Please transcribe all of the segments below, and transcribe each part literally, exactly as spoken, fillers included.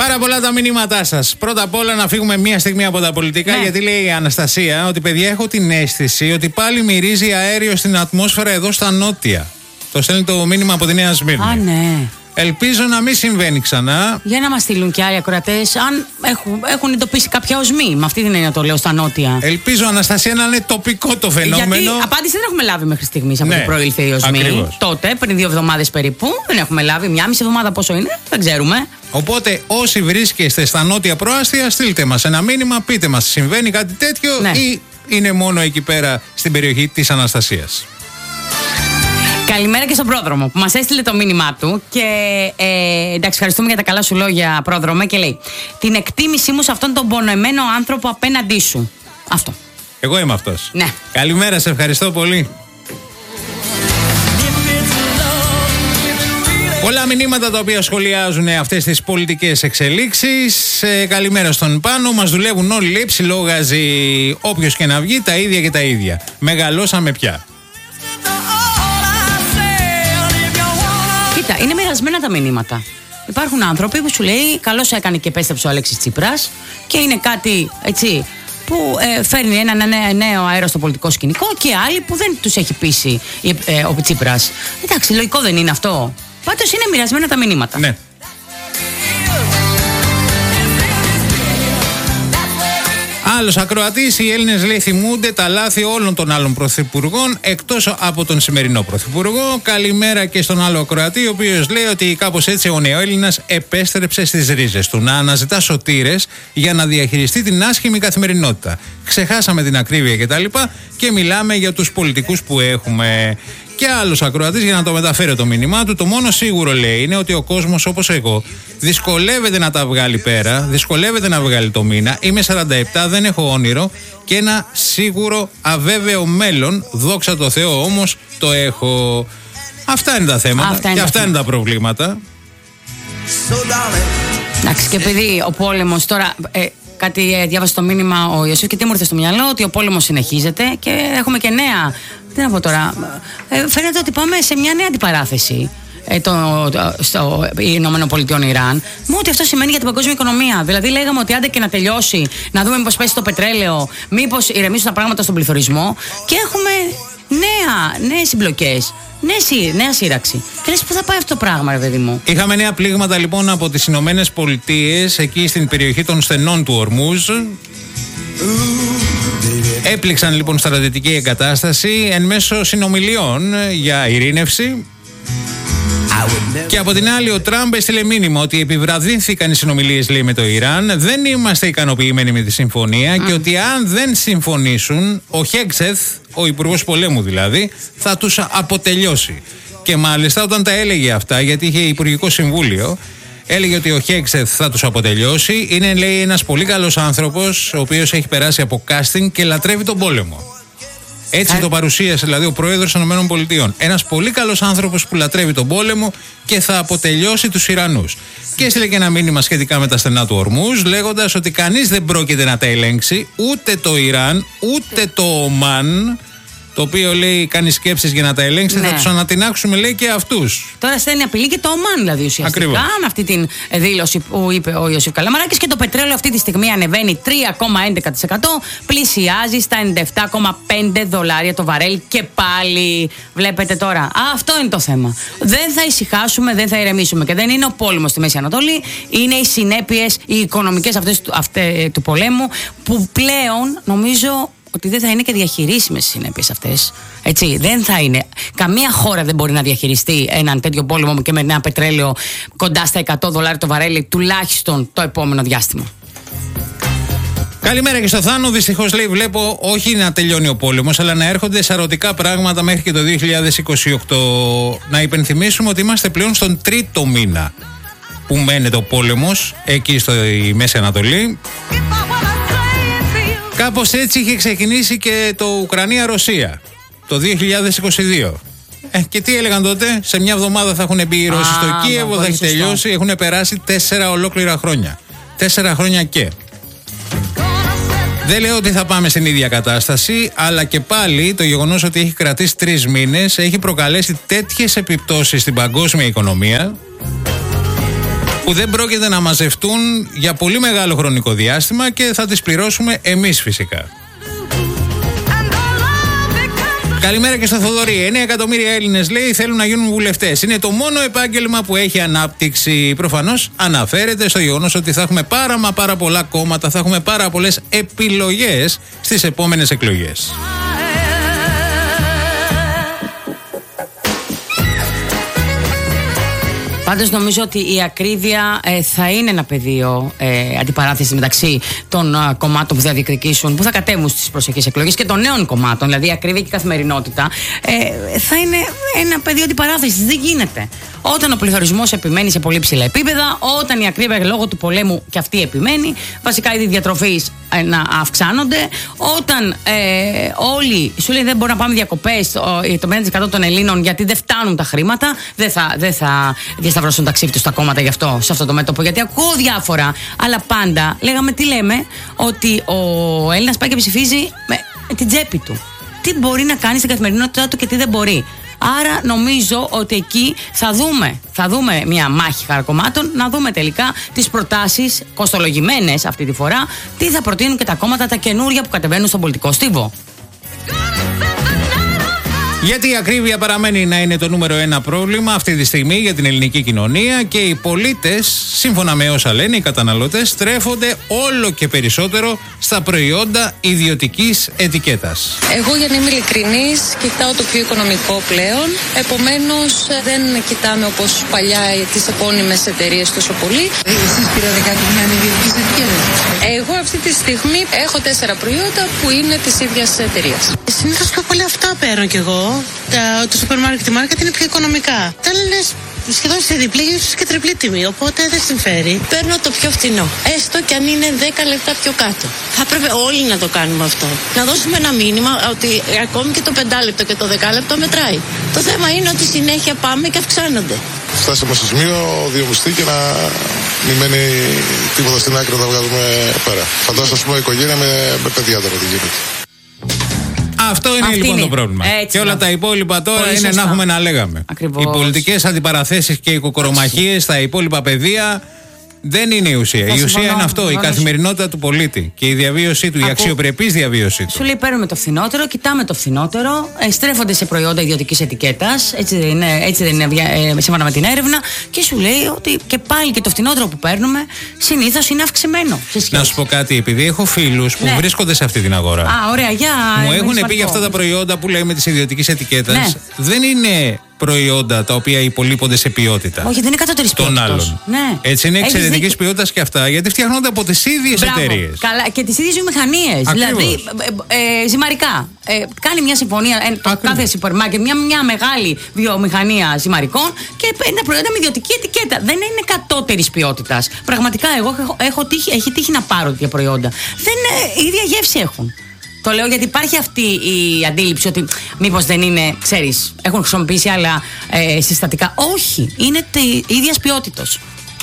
Πάρα πολλά τα μηνύματά σας. Πρώτα απ' όλα να φύγουμε μία στιγμή από τα πολιτικά, ναι. Γιατί λέει η Αναστασία ότι παιδιά έχω την αίσθηση ότι πάλι μυρίζει αέριο στην ατμόσφαιρα εδώ στα νότια. Το στέλνει το μήνυμα από τη Νέα Σμύρνη. Α, ναι. Ελπίζω να μην συμβαίνει ξανά. Για να μας στείλουν και άλλοι ακροατές, αν έχουν, έχουν εντοπίσει κάποια οσμή. Με αυτή την έννοια το λέω στα νότια. Ελπίζω, Αναστασία, να είναι τοπικό το φαινόμενο. Γιατί απάντηση δεν έχουμε λάβει μέχρι στιγμής από ναι, την προήλθε η οσμή. Ακριβώς. Τότε, πριν δύο εβδομάδες περίπου, δεν έχουμε λάβει. Μια μισή εβδομάδα πόσο είναι, δεν ξέρουμε. Οπότε, όσοι βρίσκεστε στα νότια προάστια, στείλτε μας ένα μήνυμα, πείτε μας, συμβαίνει κάτι τέτοιο, ναι, ή είναι μόνο εκεί πέρα στην περιοχή της Αναστασίας. Καλημέρα και στον πρόδρομο που μας έστειλε το μήνυμά του και ε, εντάξει, ευχαριστούμε για τα καλά σου λόγια, πρόδρομε, και λέει: την εκτίμησή μου σε αυτόν τον πονεμένο άνθρωπο απέναντί σου. Αυτό. Εγώ είμαι αυτός. Ναι. Καλημέρα, σε ευχαριστώ πολύ. Πολλά μηνύματα τα οποία σχολιάζουν αυτές τις πολιτικές εξελίξεις. Ε, καλημέρα στον Πάνο. Μας δουλεύουν όλοι, λέει, ψιλόγαζοι όποιος και να βγει, τα ίδια και τα ίδια. Μεγαλώσαμε πια. Κοίτα, είναι μοιρασμένα τα μηνύματα. Υπάρχουν άνθρωποι που σου λέει καλώς έκανε και επέστρεψε ο Αλέξης Τσίπρας και είναι κάτι έτσι που ε, φέρνει ένα νέο αέρα στο πολιτικό σκηνικό, και άλλοι που δεν τους έχει πείσει ε, ο Τσίπρας. Εντάξει, λογικό δεν είναι αυτό. Πάντως είναι μοιρασμένα τα μηνύματα. Ναι. Άλλος ακροατής, οι Έλληνες, λέει, θυμούνται τα λάθη όλων των άλλων πρωθυπουργών εκτός από τον σημερινό πρωθυπουργό. Καλημέρα και στον άλλο ακροατή, ο οποίος λέει ότι κάπως έτσι ο νεοέλληνας επέστρεψε στις ρίζες του, να αναζητά σωτήρες για να διαχειριστεί την άσχημη καθημερινότητα. Ξεχάσαμε την ακρίβεια κτλ. Και, και μιλάμε για τους πολιτικούς που έχουμε. Και άλλος ακροατής, για να το μεταφέρει το μήνυμά του, το μόνο σίγουρο, λέει, είναι ότι ο κόσμος όπως εγώ δυσκολεύεται να τα βγάλει πέρα, δυσκολεύεται να βγάλει το μήνα. Είμαι σαράντα επτά, δεν έχω όνειρο και ένα σίγουρο αβέβαιο μέλλον. Δόξα τω Θεώ όμως το έχω. Αυτά είναι τα θέματα αυτά και είναι αυτά είναι τα προβλήματα. Εντάξει, και επειδή ο πόλεμος τώρα. Ε, Κάτι ε, διάβασε το μήνυμα ο Ιωσήφ και τι μου ήρθε στο μυαλό, ότι ο πόλεμος συνεχίζεται και έχουμε και νέα. Τι να πω τώρα. Ε, φαίνεται ότι πάμε σε μια νέα αντιπαράθεση ε, το, το, στο Ηνωμένων Πολιτειών Ιράν. Μου ότι αυτό σημαίνει για την παγκόσμια οικονομία. Δηλαδή, λέγαμε ότι άντε και να τελειώσει, να δούμε μήπως πέσει το πετρέλαιο, μήπως ηρεμήσουν τα πράγματα στον πληθωρισμό. Και έχουμε νέα, νέες συμπλοκές. Νέα σύραξη. Και λες, πού θα πάει αυτό το πράγμα, ρε παιδί μου. Είχαμε νέα πλήγματα λοιπόν από τις Ηνωμένες Πολιτείες, εκεί στην περιοχή των στενών του Ορμούζ. Έπληξαν λοιπόν στρατιωτική εγκατάσταση εν μέσω συνομιλιών για ειρήνευση. Και από την άλλη, ο Τραμπ έστειλε μήνυμα ότι επιβραδύνθηκαν οι συνομιλίες, λέει, με το Ιράν. Δεν είμαστε ικανοποιημένοι με τη συμφωνία mm. και ότι αν δεν συμφωνήσουν, ο Χέγκσεθ, ο υπουργός πολέμου δηλαδή, θα τους αποτελειώσει. Και μάλιστα όταν τα έλεγε αυτά, γιατί είχε υπουργικό συμβούλιο, έλεγε ότι ο Χέγκσεθ θα τους αποτελειώσει. Είναι, λέει, ένας πολύ καλός άνθρωπος, ο οποίος έχει περάσει από casting και λατρεύει τον πόλεμο. Έτσι το παρουσίασε δηλαδή ο πρόεδρος των ΗΠΑ. Ένας πολύ καλός άνθρωπος που λατρεύει τον πόλεμο και θα αποτελειώσει τους Ιρανούς. Και έστειλε και ένα μήνυμα σχετικά με τα στενά του Ορμούζ, λέγοντας ότι κανείς δεν πρόκειται να τα ελέγξει, ούτε το Ιράν, ούτε το Ομάν, το οποίο, λέει, κάνει σκέψεις για να τα ελέγξει. Ναι. Θα τους ανατινάξουμε, λέει, και αυτούς. Τώρα στέλνει απειλή και το Ομάν, δηλαδή, ουσιαστικά. Ακριβώς. Με αυτή την δήλωση που είπε ο Ιωσήφ Καλαμαράκης. Και το πετρέλαιο αυτή τη στιγμή ανεβαίνει τρία κόμμα έντεκα τοις εκατό, πλησιάζει στα ενενήντα επτά κόμμα πέντε δολάρια το βαρέλ. Και πάλι βλέπετε τώρα. Α, αυτό είναι το θέμα. Δεν θα ησυχάσουμε, δεν θα ηρεμήσουμε. Και δεν είναι ο πόλεμος στη Μέση Ανατολή. Είναι οι συνέπειες, οι οικονομικές αυτές του, αυτέ, του πολέμου, που πλέον νομίζω ότι δεν θα είναι και διαχειρίσιμες οι συνέπειες αυτές. Έτσι, δεν θα είναι. Καμία χώρα δεν μπορεί να διαχειριστεί έναν τέτοιο πόλεμο και με ένα πετρέλαιο κοντά στα εκατό δολάρια το βαρέλι, τουλάχιστον το επόμενο διάστημα. Καλημέρα και στο Θάνο. Δυστυχώς, λέει, βλέπω όχι να τελειώνει ο πόλεμος, αλλά να έρχονται σαρωτικά πράγματα μέχρι και το δύο χιλιάδες είκοσι οκτώ. Να υπενθυμίσουμε ότι είμαστε πλέον στον τρίτο μήνα που μένεται ο πόλεμος εκεί στη Μέση Ανατολή. Κάπως έτσι είχε ξεκινήσει και το Ουκρανία-Ρωσία το δύο χιλιάδες είκοσι δύο. Ε, και τι έλεγαν τότε, σε μια εβδομάδα θα έχουν μπει οι Ρώσοι στο Κίεβο, θα έχει σωστό. τελειώσει. Έχουν περάσει τέσσερα ολόκληρα χρόνια. Τέσσερα χρόνια και. Δεν λέω ότι θα πάμε στην ίδια κατάσταση, αλλά και πάλι το γεγονός ότι έχει κρατήσει τρεις μήνες έχει προκαλέσει τέτοιες επιπτώσεις στην παγκόσμια οικονομία. που δεν πρόκειται να μαζευτούν για πολύ μεγάλο χρονικό διάστημα και θα τις πληρώσουμε εμείς φυσικά. Καλημέρα και στο Θοδωρή. εννέα εκατομμύρια Έλληνες, λέει, θέλουν να γίνουν βουλευτές. Είναι το μόνο επάγγελμα που έχει ανάπτυξη. Προφανώς αναφέρεται στο γεγονός ότι θα έχουμε πάρα μα πάρα πολλά κόμματα, θα έχουμε πάρα πολλές επιλογές στις επόμενες εκλογές. Πάντως νομίζω ότι η ακρίβεια ε, θα είναι ένα πεδίο ε, αντιπαράθεσης μεταξύ των α, κομμάτων που θα διεκδικήσουν, που θα κατέβουν στις προσεχείς εκλογές και των νέων κομμάτων. Δηλαδή η ακρίβεια και η καθημερινότητα ε, θα είναι ένα πεδίο αντιπαράθεσης. Δεν γίνεται. Όταν ο πληθωρισμός επιμένει σε πολύ ψηλά επίπεδα, όταν η ακρίβεια λόγω του πολέμου και αυτή επιμένει, βασικά οι διατροφείς ε, να αυξάνονται, όταν ε, όλοι σου λέει δεν μπορούν να πάμε διακοπές, το πενήντα τοις εκατό των Ελλήνων γιατί δεν φτάνουν τα χρήματα, δεν θα, δεν θα διασταυρώσουν τα ξύφη τους στα κόμματα γι' αυτό, σε αυτό το μέτωπο. Γιατί ακούω διάφορα, αλλά πάντα λέγαμε τι λέμε, ότι ο Έλληνας πάει και ψηφίζει με την τσέπη του. Τι μπορεί να κάνει στην καθημερινότητά του και τι δεν μπορεί. Άρα νομίζω ότι εκεί θα δούμε, θα δούμε μια μάχη χαρακομμάτων, να δούμε τελικά τις προτάσεις κοστολογημένες αυτή τη φορά, τι θα προτείνουν και τα κόμματα τα καινούρια που κατεβαίνουν στον πολιτικό στίβο. Γιατί η ακρίβεια παραμένει να είναι το νούμερο ένα πρόβλημα αυτή τη στιγμή για την ελληνική κοινωνία και οι πολίτες, σύμφωνα με όσα λένε οι καταναλωτές, στρέφονται όλο και περισσότερο στα προϊόντα ιδιωτικής ετικέτας. Εγώ, για να είμαι ειλικρινής, κοιτάω το πιο οικονομικό πλέον. Επομένως, δεν κοιτάμε όπως παλιά τις επώνυμες εταιρείες τόσο πολύ. Εσείς πήρατε κάτι που να είναι ιδιωτικής ετικέτας? Εγώ αυτή τη στιγμή έχω τέσσερα προϊόντα που είναι της ίδιας εταιρείας. Συνήθως πιο πολύ αυτά παίρνω κι εγώ. Τα, το σούπερ μάρκετ και μάρκετ είναι πιο οικονομικά. Τα λες σχεδόν σε διπλή, ίσως και τριπλή τιμή, οπότε δεν συμφέρει. Παίρνω το πιο φθηνό, έστω και αν είναι δέκα λεπτά πιο κάτω. Θα πρέπει όλοι να το κάνουμε αυτό. Να δώσουμε ένα μήνυμα ότι ακόμη και το πεντάλεπτο και το δεκάλεπτο μετράει. Το θέμα είναι ότι συνέχεια πάμε και αυξάνονται. Φτάσαμε στο σημείο δύο μισθοί και να μην μένει τίποτα στην άκρη να τα βγάλουμε πέρα. Φαντάζομαι, ας πούμε, οικογένεια με, με παιδιά τώρα τι γίνεται. Αυτό είναι Αυτή λοιπόν είναι. το πρόβλημα. Έτσι, και όλα ναι. τα υπόλοιπα τώρα Πολύ είναι σωστά. να έχουμε να λέγαμε. Ακριβώς. Οι πολιτικές αντιπαραθέσεις και οι κοκορομαχίες στα υπόλοιπα πεδία δεν είναι η ουσία. Θα η ουσία συμφωνώ, είναι αυτό, η συμφωνώ. καθημερινότητα του πολίτη και η διαβίωσή του, η Ακού- αξιοπρεπής διαβίωσή του. Σου λέει παίρνουμε το φθηνότερο, κοιτάμε το φθηνότερο, ε, στρέφονται σε προϊόντα ιδιωτικής ετικέτας, έτσι δεν είναι, έτσι δεν είναι ε, σύμφωνα με την έρευνα, και σου λέει ότι και πάλι και το φθηνότερο που παίρνουμε συνήθως είναι αυξημένο. Σε σχέση. Να σου πω κάτι, επειδή έχω φίλους που Ναι. βρίσκονται σε αυτή την αγορά. Α, ωραία, για. Μου είναι έχουν πει σημαντικό. για αυτά τα προϊόντα που λέμε της ιδιωτικής ετικέτας. Ναι. Δεν είναι προϊόντα τα οποία υπολείπονται σε ποιότητα. Όχι, δεν είναι κατώτερης των ποιότητας. άλλων. Ναι. Έτσι είναι Έχεις εξαιρετικής δίκιο. ποιότητας και αυτά, γιατί φτιάχνονται από τις ίδιες Μπράβο. εταιρείες. Καλά, και τις ίδιες βιομηχανίες. Ακριβώς. Δηλαδή, ε, ε, ζυμαρικά. Ε, κάνει μια συμφωνία, ε, το Ακριβώς. κάθε σούπερ μάρκετ, μια, μια μεγάλη βιομηχανία ζυμαρικών και είναι προϊόντα με ιδιωτική ετικέτα. Δεν είναι κατώτερης ποιότητας. Πραγματικά, εγώ έχω, έχω τύχει, έχει τύχει να πάρω τέτοια προϊόντα. Δεν ε, η ίδια γεύση έχουν. Το λέω γιατί υπάρχει αυτή η αντίληψη ότι μήπως δεν είναι, ξέρεις, έχουν χρησιμοποιήσει άλλα ε, συστατικά. Όχι, είναι τη ίδιας ποιότητας.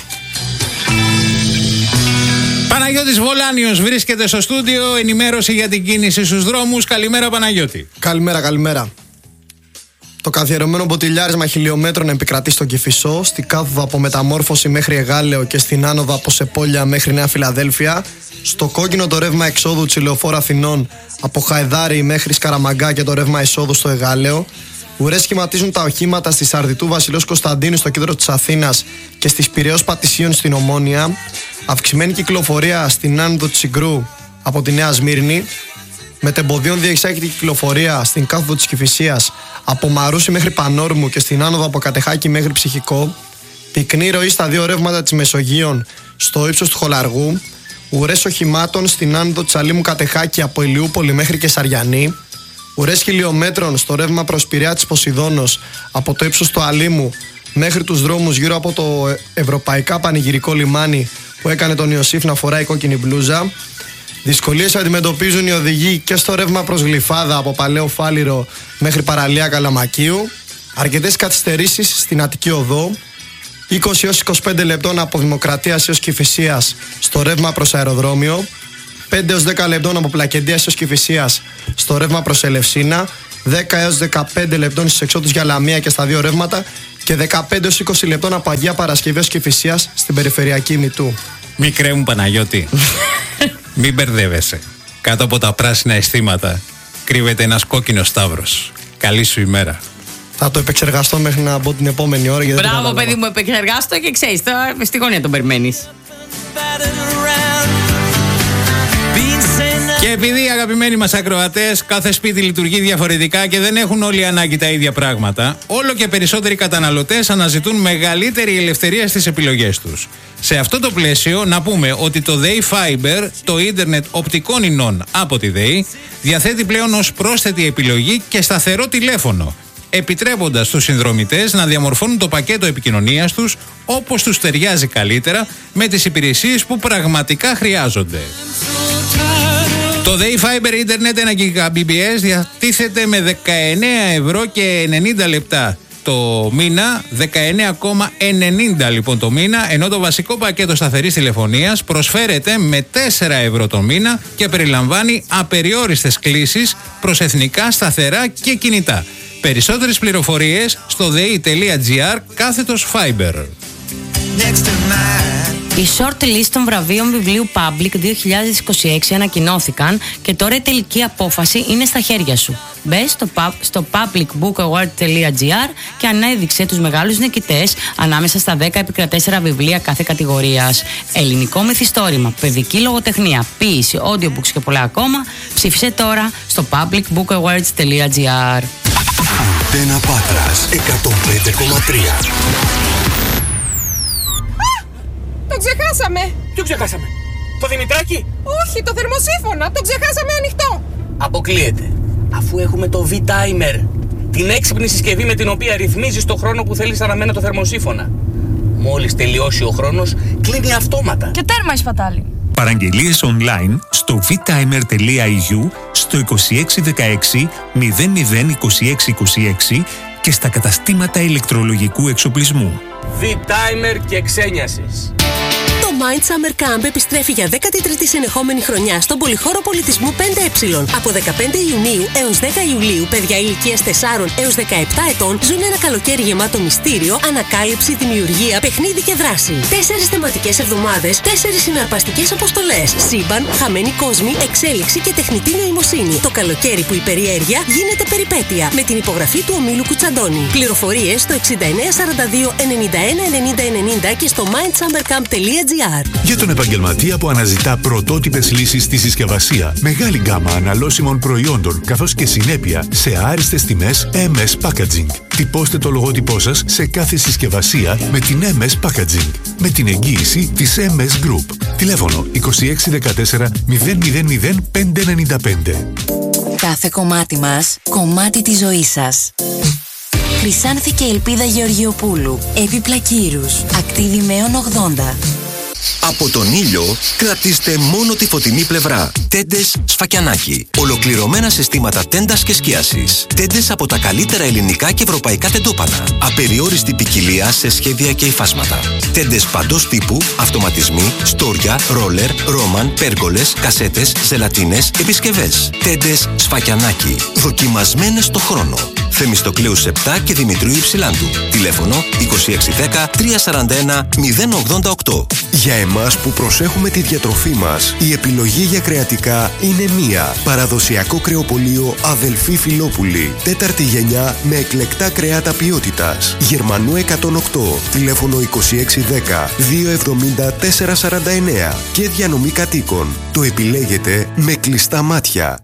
Παναγιώτης Βολάνιος βρίσκεται στο στούντιο, ενημέρωση για την κίνηση στους δρόμους. Καλημέρα Παναγιώτη. Καλημέρα, καλημέρα. Το καθιερωμένο μποτιλιάρισμα χιλιόμετρων επικρατεί στον Κηφισό, στην κάθοδο από Μεταμόρφωση μέχρι Εγάλεο και στην άνοδο από Σεπόλια μέχρι Νέα Φιλαδέλφια. Στο κόκκινο το ρεύμα εξόδου Τσιλεοφόρο Αθηνών από Χαϊδάρι μέχρι Σκαραμαγκά και το ρεύμα εισόδου στο Εγάλεο. Ουρές σχηματίζουν τα οχήματα στη Σαρδιτού Βασιλέως Κωνσταντίνου στο κέντρο της Αθήνας και στις Πειραιώς Πατησίων στην Ομόνια. Αυξημένη κυκλοφορία στην άνοδο Τσιγκρού από τη Νέα Σμύρνη. Μετεμποδίων διεξάγεται κυκλοφορία στην κάθοδο της Κηφισίας από Μαρούσι μέχρι Πανόρμου και στην άνοδο από Κατεχάκη μέχρι Ψυχικό. Πυκνή ροή στα δύο ρεύματα της Μεσογείων στο ύψος του Χολαργού. Ουρές οχημάτων στην άνοδο της Αλήμου Κατεχάκη από Ηλιούπολη μέχρι και Σαριανή. Ουρές χιλιόμετρων στο ρεύμα προς Πειραιά της Ποσειδώνος από το ύψος του Αλήμου μέχρι τους δρόμους γύρω από το Ευρωπαϊκά Πανηγυρικό Λιμάνι που έκανε τον Ιωσήφ να φοράει κόκκινη μπλούζα. Δυσκολίες αντιμετωπίζουν οι οδηγοί και στο ρεύμα προς Γλυφάδα από Παλαιό Φάληρο μέχρι Παραλία Καλαμακίου. Αρκετές καθυστερήσεις στην Αττική Οδό. είκοσι έως είκοσι πέντε λεπτών από Δημοκρατίας έως Κηφισίας στο ρεύμα προς αεροδρόμιο. πέντε έως δέκα λεπτών από Πλακεντίας έως Κηφισίας στο ρεύμα προς Ελευσίνα. δέκα έως δεκαπέντε λεπτών στις εξόδους για Λαμία και στα δύο ρεύματα. και δεκαπέντε έως είκοσι λεπτών από Αγία Παρασκευή ως Κηφισίας στην περιφερειακή Μητού. Μικρέ μου Παναγιώτη, μην μπερδεύεσαι. Κάτω από τα πράσινα αισθήματα κρύβεται ένας κόκκινος σταύρος. Καλή σου ημέρα. Θα το επεξεργαστώ μέχρι να μπω την επόμενη ώρα. Μπράβο, παιδί μου, επεξεργάστο και ξέρεις, τώρα στη γωνία τον περιμένεις. Και επειδή, αγαπημένοι μας ακροατές, κάθε σπίτι λειτουργεί διαφορετικά και δεν έχουν όλοι ανάγκη τα ίδια πράγματα, όλο και περισσότεροι καταναλωτές αναζητούν μεγαλύτερη ελευθερία στις επιλογές τους. Σε αυτό το πλαίσιο, να πούμε ότι το ΔΕΗ Fiber, το ίντερνετ οπτικών ινών από τη ΔΕΗ, διαθέτει πλέον ως πρόσθετη επιλογή και σταθερό τηλέφωνο, επιτρέποντας στους συνδρομητές να διαμορφώνουν το πακέτο επικοινωνίας τους όπως τους ταιριάζει καλύτερα με τις υπηρεσίες που πραγματικά χρειάζονται. Το ΔΕΗ Fiber Internet ένα Gbps διατίθεται με δεκαεννέα ευρώ και ενενήντα λεπτά το μήνα, δεκαεννέα κόμμα ενενήντα λοιπόν το μήνα, ενώ το βασικό πακέτο σταθερής τηλεφωνίας προσφέρεται με τέσσερα ευρώ το μήνα και περιλαμβάνει απεριόριστες κλήσεις προς εθνικά σταθερά και κινητά. Περισσότερες πληροφορίες στο dei.gr κάθετος Fiber. Οι short list των βραβείων βιβλίου Public δύο χιλιάδες είκοσι έξι ανακοινώθηκαν και τώρα η τελική απόφαση είναι στα χέρια σου. Μπες στο, pub, στο publicbookaward.gr και ανέδειξε τους μεγάλους νικητές ανάμεσα στα δέκα επικρατέστερα βιβλία κάθε κατηγορίας. Ελληνικό μυθιστόρημα, παιδική λογοτεχνία, ποίηση, audiobooks και πολλά ακόμα. Ψήφισε τώρα στο publicbookawards.gr. Αντένα Πάτρας εκατόν πέντε κόμμα τρία. Το ξεχάσαμε! Ποιο ξεχάσαμε? Το Δημητράκι? Όχι, το θερμοσύφωνα! Το ξεχάσαμε ανοιχτό! Αποκλείεται. Αφού έχουμε το V-Timer, την έξυπνη συσκευή με την οποία ρυθμίζεις το χρόνο που θέλεις αναμένα το θερμοσύφωνα. Μόλις τελειώσει ο χρόνος, κλείνει αυτόματα. Και τέρμα η σπατάλη. Παραγγελίες online στο vtimer.eu, στο είκοσι έξι δεκαέξι μηδέν μηδέν είκοσι έξι είκοσι έξι και στα καταστήματα ηλεκτρολογικού εξοπλισμού. V-Timer και ξένιασης. Το Mind Summer Camp επιστρέφει για δέκατη τρίτη συνεχόμενη χρονιά στον Πολυχώρο Πολιτισμού πέντε ε. Από δεκαπέντε Ιουνίου έως δέκα Ιουλίου, παιδιά ηλικίας τεσσάρων έως δεκαεπτά ετών ζουν ένα καλοκαίρι γεμάτο μυστήριο, ανακάλυψη, δημιουργία, παιχνίδι και δράση. Τέσσερις θεματικές εβδομάδες, τέσσερις συναρπαστικές αποστολές. Σύμπαν, χαμένοι κόσμοι, εξέλιξη και τεχνητή νοημοσύνη. Το καλοκαίρι που η περιέργεια γίνεται περιπέτεια. Με την υπογραφή του ομίλου Κουτσαντώνη. Πληροφορίες στο εξήντα εννέα σαράντα δύο ενενήντα ένα ενενήντα ενενήντα και στο mindsummercamp.gr. Για τον επαγγελματία που αναζητά πρωτότυπες λύσεις στη συσκευασία, μεγάλη γκάμα αναλώσιμων προϊόντων καθώς και συνέπεια σε άριστες τιμές εμ ες Packaging. Τυπώστε το λογότυπό σας σε κάθε συσκευασία με την εμ ες Packaging, με την εγγύηση της εμ ες Group. Τηλέφωνο είκοσι έξι δεκατέσσερα μηδέν μηδέν μηδέν πέντε ενενήντα πέντε. Κάθε κομμάτι μας, κομμάτι της ζωής σας. Χρυσάνθη και Ελπίδα Γεωργιοπούλου. Έπιπλα Κύρους. Ακτίδη Μέων ογδόντα. Από τον ήλιο κρατήστε μόνο τη φωτεινή πλευρά. Τέντες Σφακιανάκι. Ολοκληρωμένα συστήματα τέντας και σκίασης. Τέντες από τα καλύτερα ελληνικά και ευρωπαϊκά τεντόπανα. Απεριόριστη ποικιλία σε σχέδια και υφάσματα. Τέντες παντός τύπου, αυτοματισμοί, στόρια, ρόλερ, ρόμαν, πέργολες, κασέτες, ζελατίνες, επισκευές. Τέντες Σφακιανάκι. Δοκιμασμένες στο χρόνο. Θεμιστοκλέους επτά και Δημητρίου Υψηλάντου. Τηλέφωνο είκοσι έξι δέκα τριακόσια σαράντα ένα μηδέν ογδόντα οκτώ. Για εμάς που προσέχουμε τη διατροφή μας, η επιλογή για κρεατικά είναι μία. Παραδοσιακό κρεοπωλείο Αδελφή Φιλόπουλη. Τέταρτη γενιά με εκλεκτά κρεάτα ποιότητας. Γερμανού εκατόν οκτώ. Τηλέφωνο είκοσι έξι δέκα διακόσια εβδομήντα τέσσερα σαράντα εννέα. Και διανομή κατοίκων. Το επιλέγετε με κλειστά μάτια.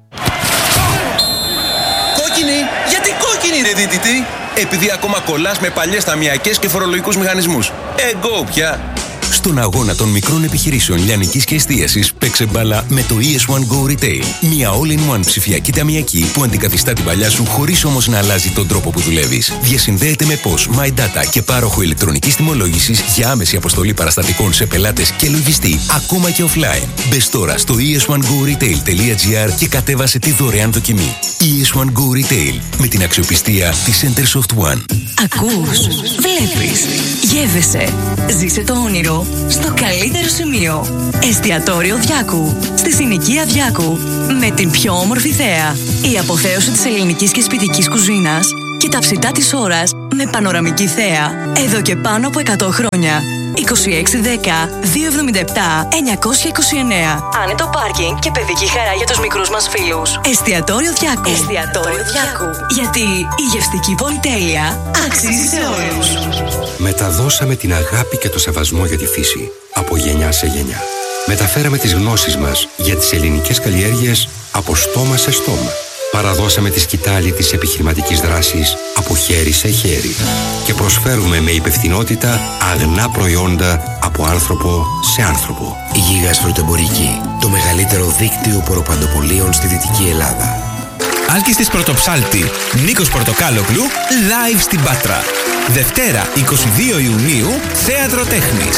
Κόκκινη! Γιατί κόκκινη ρε δίτητη? Επειδή ακόμα κολλάς με παλιές ταμιακές και φορολογικούς μηχανισμούς. Εγώ πια! Στον αγώνα των μικρών επιχειρήσεων λιανικής και εστίασης παίξε μπάλα με το ι ες one Go Retail. Μια all-in-one ψηφιακή ταμιακή που αντικαθιστά την παλιά σου χωρίς όμως να αλλάζει τον τρόπο που δουλεύεις. Διασυνδέεται με πώς, My Data και πάροχο ηλεκτρονικής τιμολόγησης για άμεση αποστολή παραστατικών σε πελάτες και λογιστή, ακόμα και offline. Μπες τώρα στο ι ες one go retail τελεία gr και κατέβασε τη δωρεάν δοκιμή. ι ες one Go Retail με την αξιοπιστία της Centersoft One. Ακούς, βλέπεις, γεύεσαι, ζήσε το όνειρο στο καλύτερο σημείο. Εστιατόριο Διάκου, στη συνοικία Διάκου, με την πιο όμορφη θέα. Η αποθέωση της ελληνικής και σπιτικής κουζίνας και τα ψητά της ώρας με πανοραμική θέα. Εδώ και πάνω από εκατό χρόνια. είκοσι έξι δέκα διακόσια εβδομήντα επτά εννιακόσια είκοσι εννέα. Άνετο πάρκινγκ και παιδική χαρά για τους μικρούς μας φίλους. Εστιατόριο Διάκου. Εστιατόριο Διάκου. Γιατί η γευστική πολυτέλεια αξίζει σε όλους. Μεταδώσαμε την αγάπη και το σεβασμό για τη φύση από γενιά σε γενιά. Μεταφέραμε τις γνώσεις μας για τις ελληνικές καλλιέργειες από στόμα σε στόμα. Παραδώσαμε τη σκητάλη της επιχειρηματικής δράσης από χέρι σε χέρι. Και προσφέρουμε με υπευθυνότητα αγνά προϊόντα από άνθρωπο σε άνθρωπο. Η Γίγας Φρουτεμπορική, το μεγαλύτερο δίκτυο ποροπαντοπολίων στη Δυτική Ελλάδα. Άλκης της Πρωτοψάλτη, Νίκος Πορτοκάλογλου, live στην Πάτρα. Δευτέρα εικοστή δεύτερη Ιουνίου, Θέατρο Τέχνης.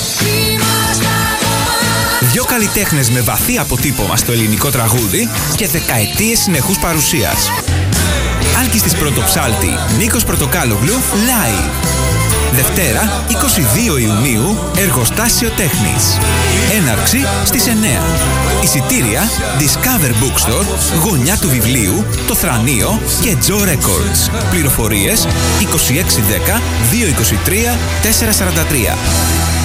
Δυο καλλιτέχνες με βαθύ αποτύπωμα στο ελληνικό τραγούδι και δεκαετίες συνεχούς παρουσίας. Άλκης της Πρωτοψάλτη, Νίκος Πορτοκάλογλου, live. Δευτέρα εικοστή δεύτερη Ιουνίου, Εργοστάσιο Τέχνης. Έναρξη στις εννέα. Εισιτήρια Discover Bookstore, Γωνιά του Βιβλίου, Το Θρανείο και Joe Records. Πληροφορίες είκοσι έξι δέκα διακόσια είκοσι τρία τετρακόσια σαράντα τρία.